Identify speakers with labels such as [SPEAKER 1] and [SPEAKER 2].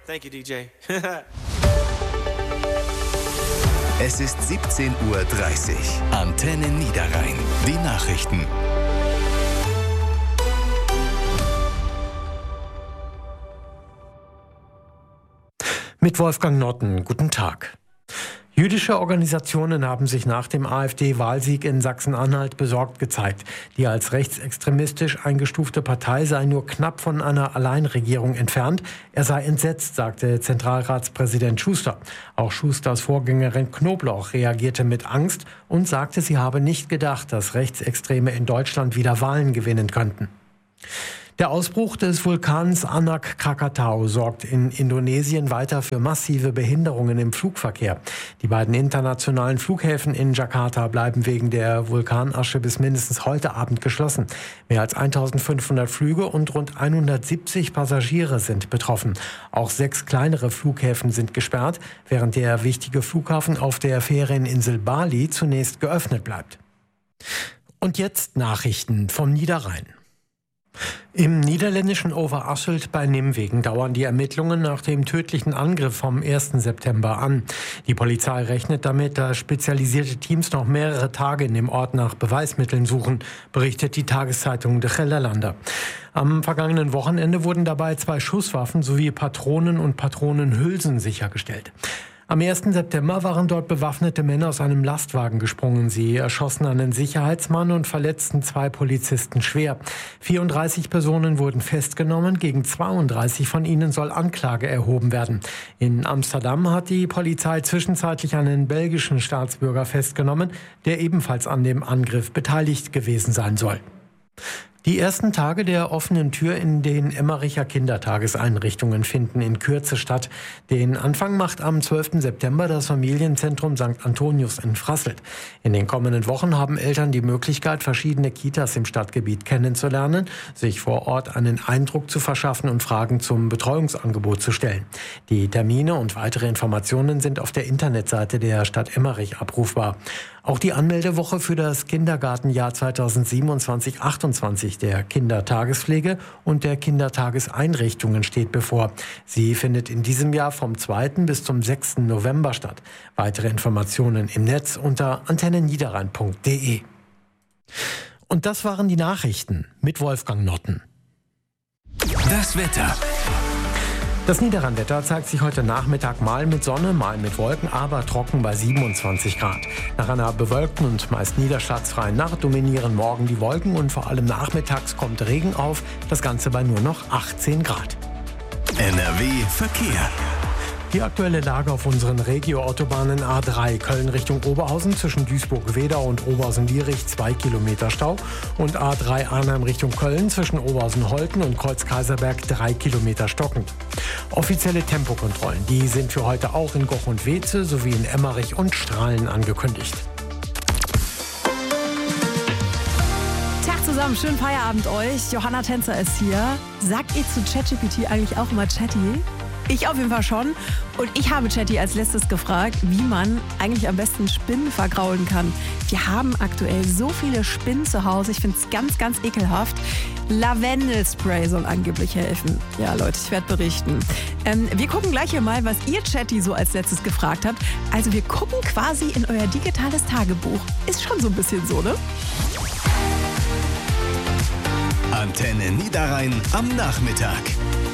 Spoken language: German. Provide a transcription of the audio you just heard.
[SPEAKER 1] Thank you, DJ.
[SPEAKER 2] Es ist 17:30 Uhr. Antenne Niederrhein. Die Nachrichten.
[SPEAKER 3] Mit Wolfgang Notten. Guten Tag. Jüdische Organisationen haben sich nach dem AfD-Wahlsieg in Sachsen-Anhalt besorgt gezeigt. Die als rechtsextremistisch eingestufte Partei sei nur knapp von einer Alleinregierung entfernt. Er sei entsetzt, sagte Zentralratspräsident Schuster. Auch Schusters Vorgängerin Knobloch reagierte mit Angst und sagte, sie habe nicht gedacht, dass Rechtsextreme in Deutschland wieder Wahlen gewinnen könnten. Der Ausbruch des Vulkans Anak Krakatau sorgt in Indonesien weiter für massive Behinderungen im Flugverkehr. Die beiden internationalen Flughäfen in Jakarta bleiben wegen der Vulkanasche bis mindestens heute Abend geschlossen. Mehr als 1500 Flüge und rund 170 Passagiere sind betroffen. Auch 6 kleinere Flughäfen sind gesperrt, während der wichtige Flughafen auf der Ferieninsel Bali zunächst geöffnet bleibt. Und jetzt Nachrichten vom Niederrhein. Im niederländischen Overasselt bei Nimwegen dauern die Ermittlungen nach dem tödlichen Angriff vom 1. September an. Die Polizei rechnet damit, dass spezialisierte Teams noch mehrere Tage in dem Ort nach Beweismitteln suchen, berichtet die Tageszeitung De Gelderlander. Am vergangenen Wochenende wurden dabei 2 Schusswaffen sowie Patronen und Patronenhülsen sichergestellt. Am 1. September waren dort bewaffnete Männer aus einem Lastwagen gesprungen. Sie erschossen einen Sicherheitsmann und verletzten 2 Polizisten schwer. 34 Personen wurden festgenommen. Gegen 32 von ihnen soll Anklage erhoben werden. In Amsterdam hat die Polizei zwischenzeitlich einen belgischen Staatsbürger festgenommen, der ebenfalls an dem Angriff beteiligt gewesen sein soll. Die ersten Tage der offenen Tür in den Emmericher Kindertageseinrichtungen finden in Kürze statt. Den Anfang macht am 12. September das Familienzentrum St. Antonius in Frasselt. In den kommenden Wochen haben Eltern die Möglichkeit, verschiedene Kitas im Stadtgebiet kennenzulernen, sich vor Ort einen Eindruck zu verschaffen und Fragen zum Betreuungsangebot zu stellen. Die Termine und weitere Informationen sind auf der Internetseite der Stadt Emmerich abrufbar. Auch die Anmeldewoche für das Kindergartenjahr 2027/28 der Kindertagespflege und der Kindertageseinrichtungen steht bevor. Sie findet in diesem Jahr vom 2. bis zum 6. November statt. Weitere Informationen im Netz unter antenneniederrhein.de. Und das waren die Nachrichten mit Wolfgang Notten.
[SPEAKER 2] Das Wetter.
[SPEAKER 3] Das Niederrhein-Wetter zeigt sich heute Nachmittag mal mit Sonne, mal mit Wolken, aber trocken bei 27 Grad. Nach einer bewölkten und meist niederschlagsfreien Nacht dominieren morgen die Wolken und vor allem nachmittags kommt Regen auf, das Ganze bei nur noch 18 Grad.
[SPEAKER 2] NRW Verkehr.
[SPEAKER 3] Die aktuelle Lage auf unseren Regio-Autobahnen A3 Köln Richtung Oberhausen zwischen Duisburg-Wedau und Oberhausen-Lierich 2 Kilometer Stau und A3 Arnhem Richtung Köln zwischen Oberhausen-Holten und Kreuz-Kaiserberg 3 Kilometer stockend. Offizielle Tempokontrollen, die sind für heute auch in Goch und Weze sowie in Emmerich und Strahlen angekündigt.
[SPEAKER 4] Tag zusammen, schönen Feierabend euch. Johanna Tänzer ist hier. Sagt ihr zu ChatGPT eigentlich auch immer Chatty? Ich auf jeden Fall schon. Und ich habe Chatty als letztes gefragt, wie man eigentlich am besten Spinnen vergraulen kann. Wir haben aktuell so viele Spinnen zu Hause. Ich finde es ganz, ganz ekelhaft. Lavendelspray soll angeblich helfen. Ja, Leute, ich werde berichten. Wir gucken gleich hier mal, was ihr Chatty so als letztes gefragt habt. Also wir gucken quasi in euer digitales Tagebuch. Ist schon so ein bisschen so, ne?
[SPEAKER 2] Antenne Niederrhein am Nachmittag.